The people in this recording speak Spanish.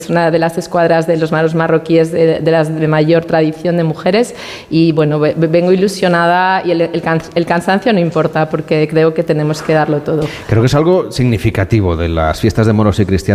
una de las escuadras de los maros marroquíes de las de mayor tradición de mujeres y bueno, vengo ilusionada y el cansancio no importa porque creo que tenemos que darlo todo. Creo que es algo significativo de las fiestas de moros y cristianos